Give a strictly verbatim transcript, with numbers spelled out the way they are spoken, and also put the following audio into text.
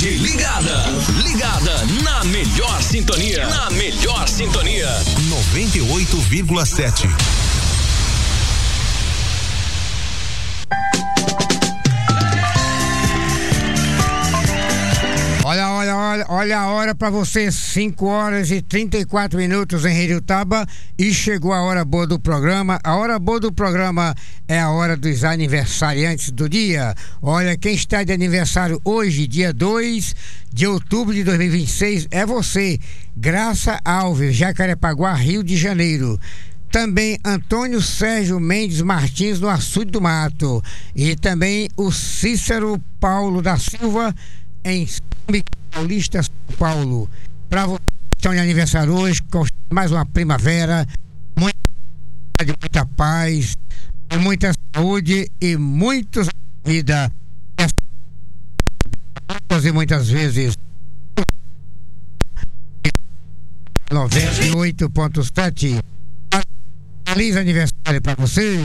cidade ligada. Ligada na melhor sintonia. Na melhor sintonia. noventa e oito vírgula sete. Olha, olha, olha, olha a hora pra você, cinco horas e trinta e quatro minutos em Heriotaba, e chegou a hora boa do programa. A hora boa do programa é a hora dos aniversariantes do dia. Olha, quem está de aniversário hoje, dia dois de outubro de dois mil e vinte e seis, é você, Graça Alves, Jacarepaguá, Rio de Janeiro. Também Antônio Sérgio Mendes Martins, no Açude do Mato. E também o Cícero Paulo da Silva, em Paulista, São Paulo. Para vocês que estão de aniversário hoje, mais uma primavera, muita, muita paz, muita saúde e muita vida. E muitas vezes noventa e oito ponto sete. Feliz aniversário para você.